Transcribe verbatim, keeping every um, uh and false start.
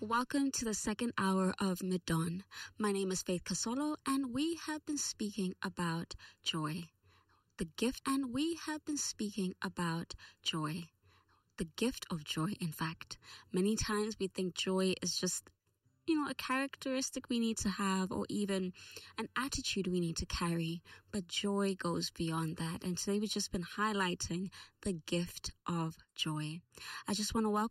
Welcome to the second hour of Mid-Dawn. My name is Faith Casolo, and we have been speaking about joy. The gift, and we have been speaking about joy. The gift of joy, in fact. Many times we think joy is just, you know, a characteristic we need to have, or even an attitude we need to carry. But joy goes beyond that. And today we've just been highlighting the gift of joy. I just want to welcome